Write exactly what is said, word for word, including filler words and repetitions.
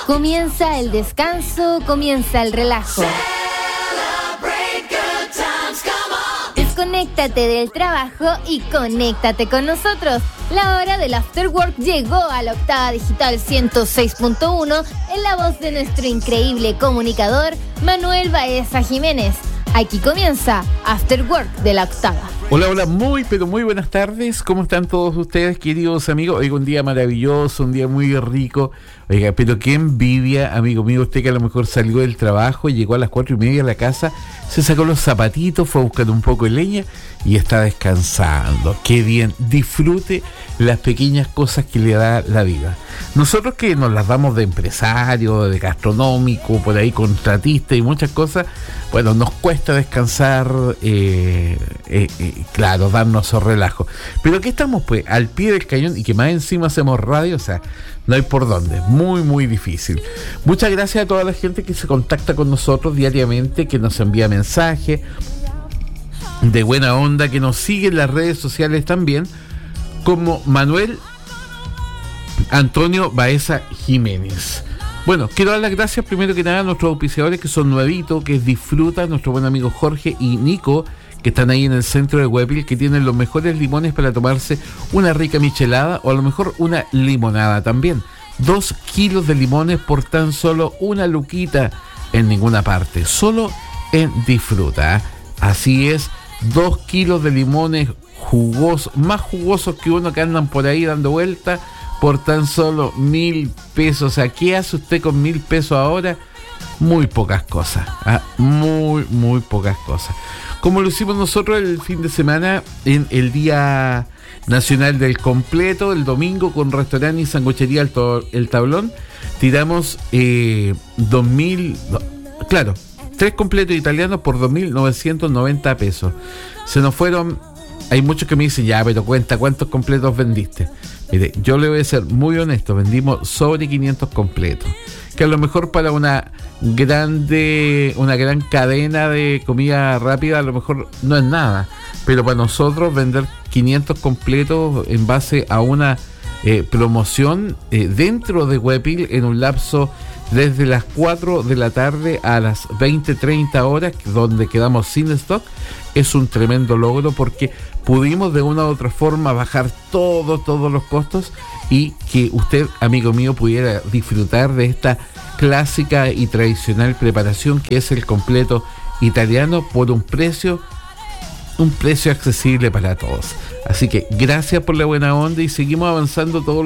Comienza el descanso, comienza el relajo. Desconéctate del trabajo y conéctate con nosotros. La hora del After Work llegó a la Octava Digital ciento seis punto uno en la voz de nuestro increíble comunicador Manuel Baeza Jiménez. Aquí comienza After Work de la Octava. Hola, hola, muy, pero muy buenas tardes. ¿Cómo están todos ustedes, queridos amigos? Oiga, un día maravilloso, un día muy rico. Oiga, pero qué envidia, amigo mío, usted que a lo mejor salió del trabajo y llegó a las cuatro y media a la casa, se sacó los zapatitos, fue a buscar un poco de leña y está descansando. Qué bien, disfrute las pequeñas cosas que le da la vida. Nosotros que nos las damos de empresario, de gastronómico, por ahí contratista y muchas cosas, bueno, nos cuesta descansar, eh, eh, eh, claro, darnos esos relajos. Pero aquí estamos, pues, al pie del cañón y que más encima hacemos radio, o sea, no hay por dónde, muy, muy difícil. Muchas gracias a toda la gente que se contacta con nosotros diariamente, que nos envía mensajes de buena onda, que nos sigue en las redes sociales también, como Manuel Antonio Baeza Jiménez. Bueno, quiero dar las gracias primero que nada a nuestros auspiciadores que son nuevitos, que es Disfruta, nuestro buen amigo Jorge y Nico, que están ahí en el centro de Huepil, que tienen los mejores limones para tomarse una rica michelada o a lo mejor una limonada también. Dos kilos de limones por tan solo una luquita en ninguna parte, solo en Disfruta, ¿eh? Así es, dos kilos de limones jugosos, más jugosos que uno que andan por ahí dando vuelta, por tan solo mil pesos. O sea, ¿qué hace usted con mil pesos ahora? Muy pocas cosas, ¿eh? muy, muy pocas cosas. Como lo hicimos nosotros el fin de semana en el Día Nacional del Completo, el domingo, con restaurante y sanguchería El, to- el Tablón, tiramos eh, dos mil, no, claro, tres completos italianos por dos mil novecientos noventa pesos. Se nos fueron, hay muchos que me dicen, ya, pero cuenta, ¿cuántos completos vendiste? Mire, yo le voy a ser muy honesto, vendimos sobre quinientos completos, que a lo mejor para una grande, una gran cadena de comida rápida a lo mejor no es nada, pero para nosotros vender quinientos completos en base a una eh, promoción eh, dentro de Huepil en un lapso desde las cuatro de la tarde a las veinte treinta horas, donde quedamos sin stock, es un tremendo logro porque pudimos de una u otra forma bajar todos, todos los costos y que usted, amigo mío, pudiera disfrutar de esta clásica y tradicional preparación que es el completo italiano por un precio, un precio accesible para todos. Así que gracias por la buena onda y seguimos avanzando todos los